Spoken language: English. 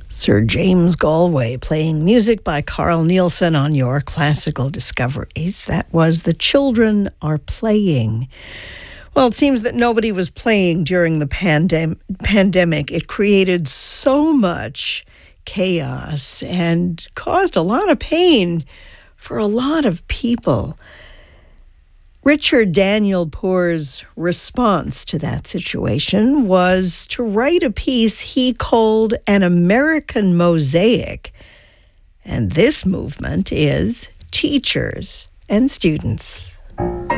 Sir James Galway playing music by Carl Nielsen on your classical discoveries. That was The Children Are Playing. Well, it seems that nobody was playing during the pandemic. It created so much chaos and caused a lot of pain for a lot of people. Richard Daniel Poor's response to that situation was to write a piece he called An American Mosaic. And this movement is teachers and students.